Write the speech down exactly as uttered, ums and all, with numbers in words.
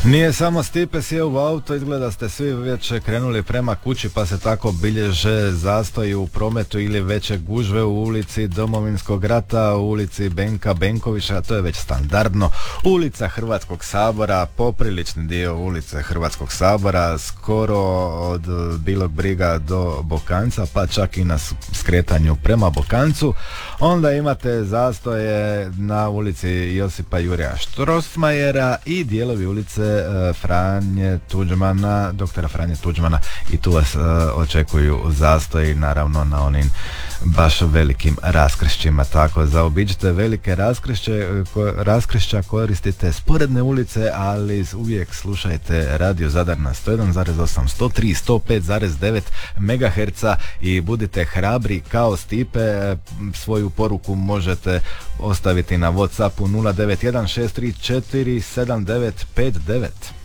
Nije samo Stipe sjeo u auto, izgleda ste svi već krenuli prema kući, pa se tako bilježe zastoji u prometu ili veće gužve u ulici Domovinskog rata, u ulici Benka Benkovića, to je već standardno. Ulica Hrvatskog sabora, poprilični dio ulice Hrvatskog sabora, skoro od Bilog Briga do Bokanca, pa čak i na skretanju prema Bokancu. Onda imate zastoje na ulici Josipa Jurja Strossmayera i dijelovi ulice Franje Tuđmana, doktora Franje Tuđmana, i tu vas uh, očekuju zastoji, naravno na onim baš velikim raskršćima. Tako, zaobiđite velike raskršće, ko, raskršća, koristite sporedne ulice, ali uvijek slušajte Radio Zadar na sto jedan zarez osam, sto tri, sto pet zarez devet megaherca i budite hrabri kao Stipe. Svoju poruku možete ostaviti na WhatsAppu nula devet jedan šest tri četiri sedam devet pet devet.